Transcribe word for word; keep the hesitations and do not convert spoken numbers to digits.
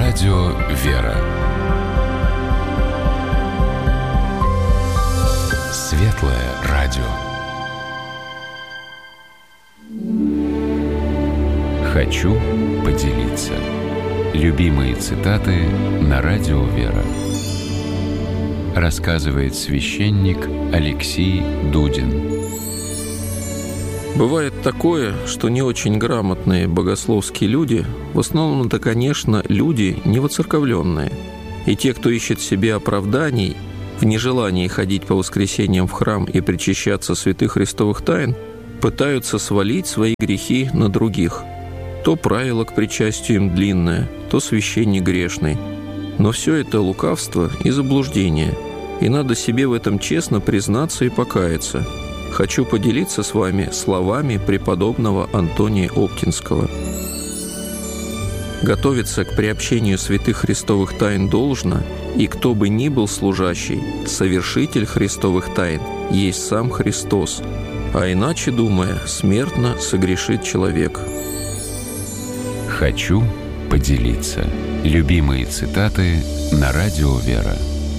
Радио «Вера». Светлое радио. Хочу поделиться. Любимые цитаты на Радио «Вера». Рассказывает священник Алексей Дудин. Бывает такое, что не очень грамотные богословские люди, в основном это, конечно, люди невоцерковленные. И те, кто ищет себе оправданий в нежелании ходить по воскресеньям в храм и причащаться святых христовых тайн, пытаются свалить свои грехи на других. То правило к причастию им длинное, то священник грешный. Но все это лукавство и заблуждение, и надо себе в этом честно признаться и покаяться. Хочу поделиться с вами словами преподобного Антония Оптинского. Готовиться к приобщению святых христовых тайн должно, и кто бы ни был служащий, совершитель христовых тайн есть сам Христос, а иначе, думая, смертно согрешит человек. Хочу поделиться. Любимые цитаты на Радио «Вера».